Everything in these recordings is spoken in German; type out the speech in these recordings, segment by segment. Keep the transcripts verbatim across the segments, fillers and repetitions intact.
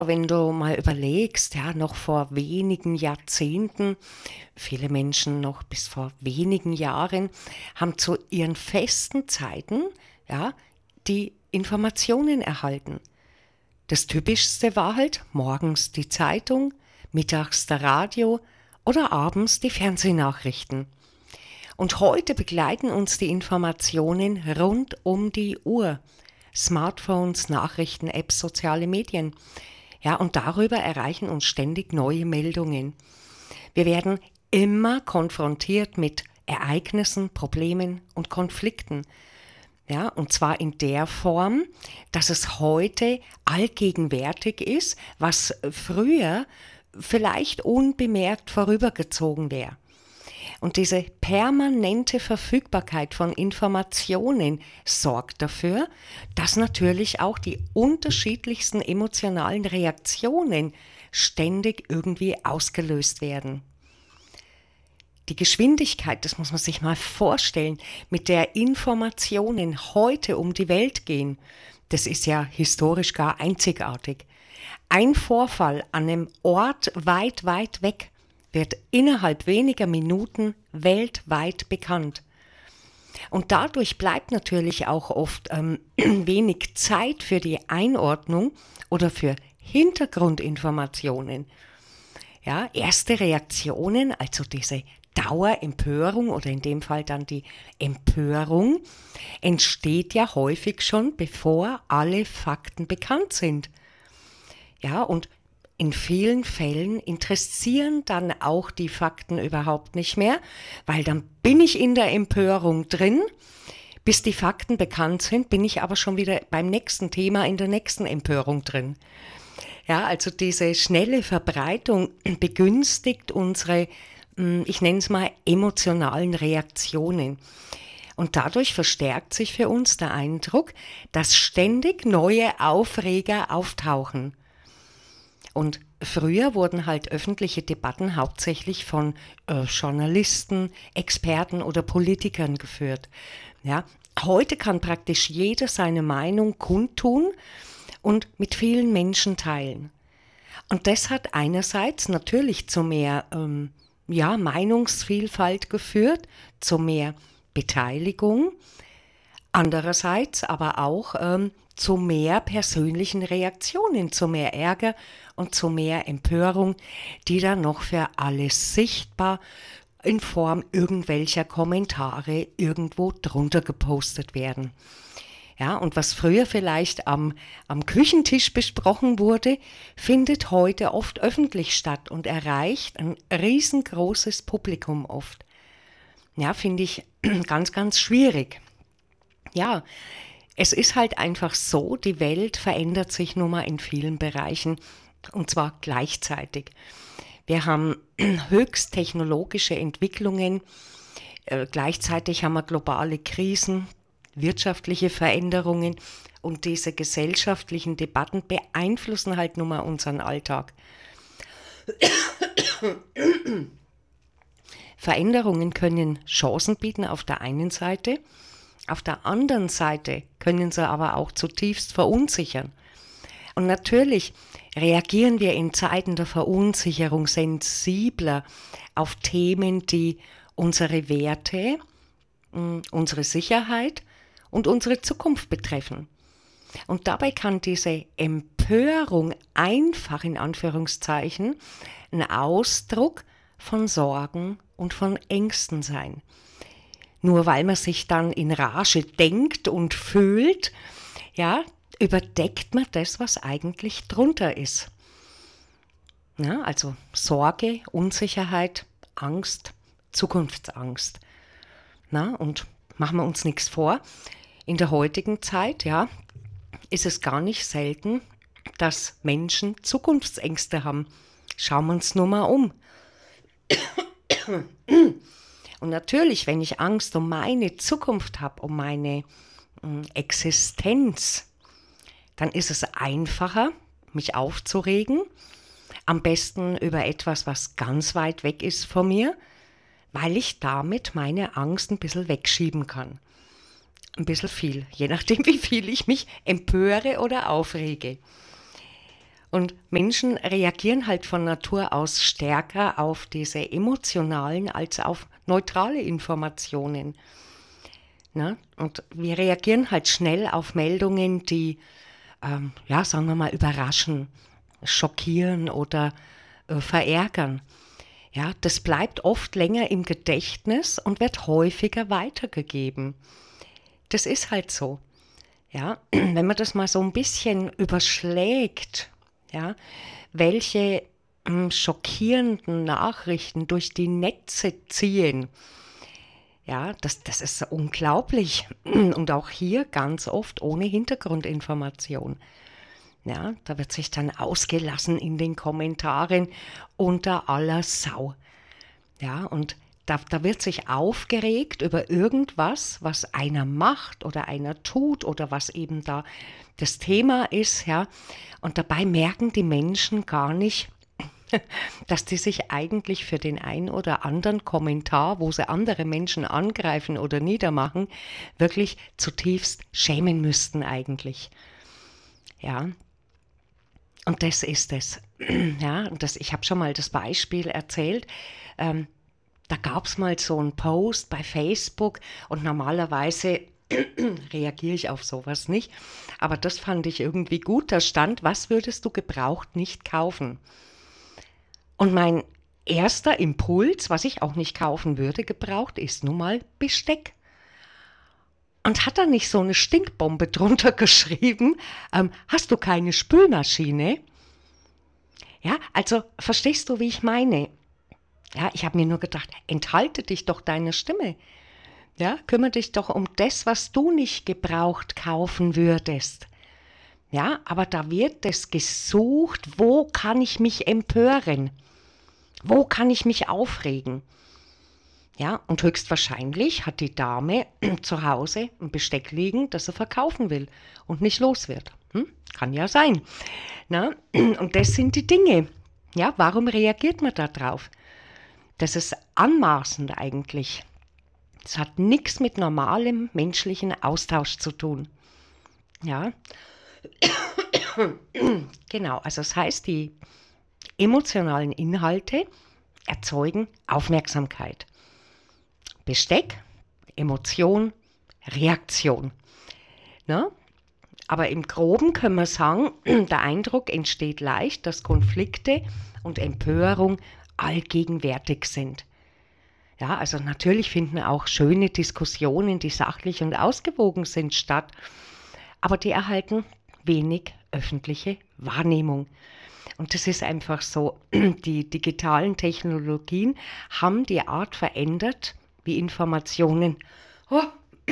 Wenn du mal überlegst, ja, noch vor wenigen Jahrzehnten, viele Menschen noch bis vor wenigen Jahren, haben zu ihren festen Zeiten, ja, die Informationen erhalten. Das Typischste war halt morgens die Zeitung, mittags der Radio oder abends die Fernsehnachrichten. Und heute begleiten uns die Informationen rund um die Uhr. Smartphones, Nachrichten, Apps, soziale Medien. Ja, und darüber erreichen uns ständig neue Meldungen. Wir werden immer konfrontiert mit Ereignissen, Problemen und Konflikten. Ja, und zwar in der Form, dass es heute allgegenwärtig ist, was früher vielleicht unbemerkt vorübergezogen wäre. Und diese permanente Verfügbarkeit von Informationen sorgt dafür, dass natürlich auch die unterschiedlichsten emotionalen Reaktionen ständig irgendwie ausgelöst werden. Die Geschwindigkeit, das muss man sich mal vorstellen, mit der Informationen heute um die Welt gehen, das ist ja historisch gar einzigartig. Ein Vorfall an einem Ort weit, weit weg wird innerhalb weniger Minuten weltweit bekannt. Und dadurch bleibt natürlich auch oft ähm, wenig Zeit für die Einordnung oder für Hintergrundinformationen. Ja, erste Reaktionen, also diese Dauerempörung oder in dem Fall dann die Empörung, entsteht ja häufig schon, bevor alle Fakten bekannt sind. Ja, und in vielen Fällen interessieren dann auch die Fakten überhaupt nicht mehr, weil dann bin ich in der Empörung drin. Bis die Fakten bekannt sind, bin ich aber schon wieder beim nächsten Thema in der nächsten Empörung drin. Ja, also diese schnelle Verbreitung begünstigt unsere, ich nenne es mal, emotionalen Reaktionen. Und dadurch verstärkt sich für uns der Eindruck, dass ständig neue Aufreger auftauchen. Und früher wurden halt öffentliche Debatten hauptsächlich von äh, Journalisten, Experten oder Politikern geführt. Ja, heute kann praktisch jeder seine Meinung kundtun und mit vielen Menschen teilen. Und das hat einerseits natürlich zu mehr ähm, ja, Meinungsvielfalt geführt, zu mehr Beteiligung, andererseits aber auch ähm, zu mehr persönlichen Reaktionen, zu mehr Ärger und zu mehr Empörung, die dann noch für alle sichtbar in Form irgendwelcher Kommentare irgendwo drunter gepostet werden. Ja, und was früher vielleicht am, am Küchentisch besprochen wurde, findet heute oft öffentlich statt und erreicht ein riesengroßes Publikum oft. Ja, finde ich ganz, ganz schwierig. Ja, es ist halt einfach so, die Welt verändert sich nun mal in vielen Bereichen und zwar gleichzeitig. Wir haben höchst technologische Entwicklungen, äh, gleichzeitig haben wir globale Krisen, wirtschaftliche Veränderungen und diese gesellschaftlichen Debatten beeinflussen halt nun mal unseren Alltag. Veränderungen können Chancen bieten auf der einen Seite, auf der anderen Seite können sie aber auch zutiefst verunsichern. Und natürlich reagieren wir in Zeiten der Verunsicherung sensibler auf Themen, die unsere Werte, unsere Sicherheit und unsere Zukunft betreffen. Und dabei kann diese Empörung einfach in Anführungszeichen ein Ausdruck von Sorgen und von Ängsten sein. Nur weil man sich dann in Rage denkt und fühlt, ja, überdeckt man das, was eigentlich drunter ist. Ja, also Sorge, Unsicherheit, Angst, Zukunftsangst. Na, und machen wir uns nichts vor, in der heutigen Zeit, ja, ist es gar nicht selten, dass Menschen Zukunftsängste haben. Schauen wir uns nur mal um. Und natürlich, wenn ich Angst um meine Zukunft habe, um meine äh, Existenz, dann ist es einfacher, mich aufzuregen, am besten über etwas, was ganz weit weg ist von mir, weil ich damit meine Angst ein bisschen wegschieben kann. Ein bisschen viel, je nachdem, wie viel ich mich empöre oder aufrege. Und Menschen reagieren halt von Natur aus stärker auf diese emotionalen als auf neutrale Informationen. Ne? Und wir reagieren halt schnell auf Meldungen, die, ähm, ja, sagen wir mal, überraschen, schockieren oder äh, verärgern. Ja, das bleibt oft länger im Gedächtnis und wird häufiger weitergegeben. Das ist halt so. Ja, wenn man das mal so ein bisschen überschlägt, ja, welche mh, schockierenden Nachrichten durch die Netze ziehen, ja, das, das ist unglaublich. Und auch hier ganz oft ohne Hintergrundinformation. Ja, da wird sich dann ausgelassen in den Kommentaren unter aller Sau. Ja, und da, da wird sich aufgeregt über irgendwas, was einer macht oder einer tut oder was eben da das Thema ist. Ja, und dabei merken die Menschen gar nicht, dass die sich eigentlich für den einen oder anderen Kommentar, wo sie andere Menschen angreifen oder niedermachen, wirklich zutiefst schämen müssten eigentlich. Ja, und das ist es. Ja, und das, ich habe schon mal das Beispiel erzählt. Ähm, da gab es mal so einen Post bei Facebook und normalerweise reagiere ich auf sowas nicht. Aber das fand ich irgendwie gut. Da stand, was würdest du gebraucht nicht kaufen? Und mein erster Impuls, was ich auch nicht kaufen würde, gebraucht, ist nun mal Besteck. Und hat da nicht so eine Stinkbombe drunter geschrieben, ähm, hast du keine Spülmaschine? Ja, also verstehst du, wie ich meine? Ja, ich habe mir nur gedacht, enthalte dich doch deiner Stimme. Ja, kümmere dich doch um das, was du nicht gebraucht kaufen würdest. Ja, aber da wird es gesucht, wo kann ich mich empören? Wo kann ich mich aufregen? Ja, und höchstwahrscheinlich hat die Dame zu Hause ein Besteck liegen, das sie verkaufen will und nicht los wird. Hm? Kann ja sein. Na? Und das sind die Dinge. Ja, warum reagiert man da drauf? Das ist anmaßend eigentlich. Das hat nichts mit normalem menschlichen Austausch zu tun. Ja, genau. Also das heißt, die emotionalen Inhalte erzeugen Aufmerksamkeit. Besteck, Emotion, Reaktion. Ne? Aber im Groben können wir sagen, der Eindruck entsteht leicht, dass Konflikte und Empörung allgegenwärtig sind. Ja, also natürlich finden auch schöne Diskussionen, die sachlich und ausgewogen sind, statt, aber die erhalten wenig öffentliche Wahrnehmung. Und das ist einfach so, die digitalen Technologien haben die Art verändert, wie Informationen. Oh.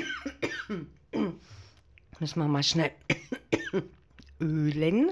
Müssen wir mal schnell ölen.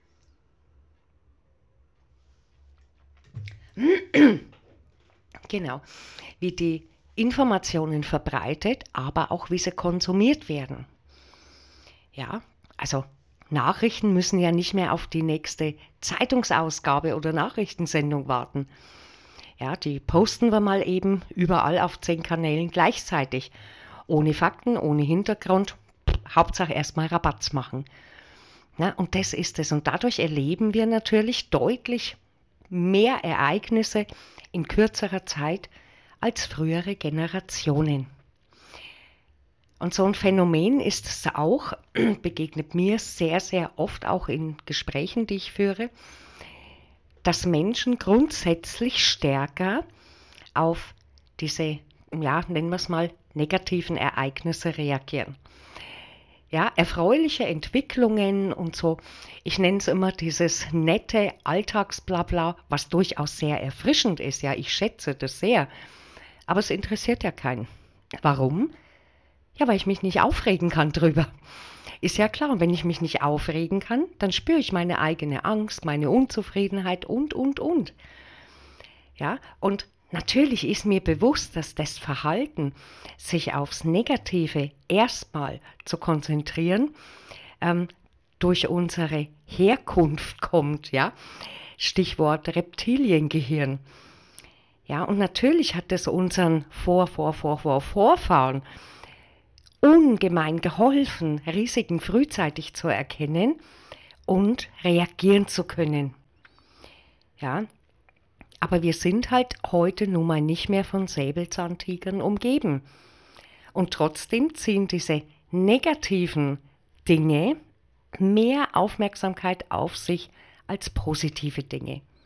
Genau, wie die Informationen verbreitet, aber auch wie sie konsumiert werden. Ja, also Nachrichten müssen ja nicht mehr auf die nächste Zeitungsausgabe oder Nachrichtensendung warten. Ja, die posten wir mal eben überall auf zehn Kanälen gleichzeitig. Ohne Fakten, ohne Hintergrund, Hauptsache erstmal Rabatz machen. Ja, und das ist es. Und dadurch erleben wir natürlich deutlich mehr Ereignisse in kürzerer Zeit als frühere Generationen. Und so ein Phänomen ist es auch, begegnet mir sehr, sehr oft auch in Gesprächen, die ich führe, dass Menschen grundsätzlich stärker auf diese, ja, nennen wir es mal, negativen Ereignisse reagieren. Ja, erfreuliche Entwicklungen und so, ich nenne es immer dieses nette Alltagsblabla, was durchaus sehr erfrischend ist, ja, ich schätze das sehr, aber es interessiert ja keinen. Warum? Ja, weil ich mich nicht aufregen kann drüber. Ist ja klar, und wenn ich mich nicht aufregen kann, dann spüre ich meine eigene Angst, meine Unzufriedenheit und, und, und. Ja, und natürlich ist mir bewusst, dass das Verhalten, sich aufs Negative erstmal zu konzentrieren, ähm, durch unsere Herkunft kommt, ja. Stichwort Reptiliengehirn. Ja, und natürlich hat es unseren Vor, Vor, Vor, Vor, Vorfahren ungemein geholfen, Risiken frühzeitig zu erkennen und reagieren zu können. Ja, aber wir sind halt heute nun mal nicht mehr von Säbelzahntigern umgeben. Und trotzdem ziehen diese negativen Dinge mehr Aufmerksamkeit auf sich als positive Dinge.